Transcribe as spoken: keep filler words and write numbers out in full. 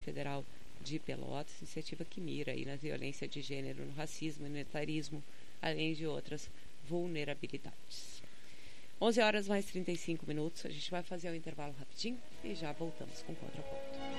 Federal de Pelotas, iniciativa que mira aí na violência de gênero, no racismo e no etarismo, além de outras vulnerabilidades. onze horas mais trinta e cinco minutos, a gente vai fazer um intervalo rapidinho e já voltamos com o Contraponto.